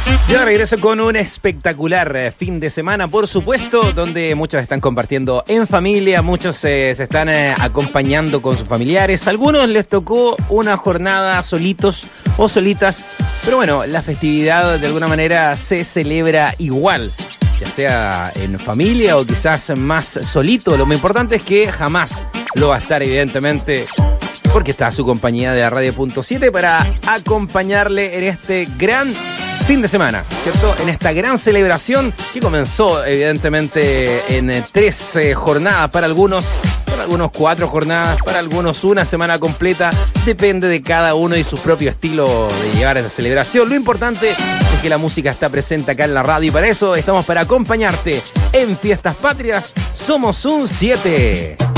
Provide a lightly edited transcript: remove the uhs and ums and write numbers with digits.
Yo regreso con un espectacular fin de semana, por supuesto, donde muchos están compartiendo en familia, muchos se están acompañando con sus familiares, algunos les tocó una jornada solitos o solitas, pero bueno, la festividad de alguna manera se celebra igual, ya sea en familia o quizás más solito. Lo más importante es que jamás lo va a estar, evidentemente, porque está su compañía de Radio.7 para acompañarle en este gran fin de semana, ¿cierto? En esta gran celebración que comenzó evidentemente en 3 jornadas para algunos 4 jornadas, para algunos una semana completa, depende de cada uno y su propio estilo de llevar esa celebración. Lo importante es que la música está presente acá en la radio y para eso estamos para acompañarte en Fiestas Patrias. Somos un 7.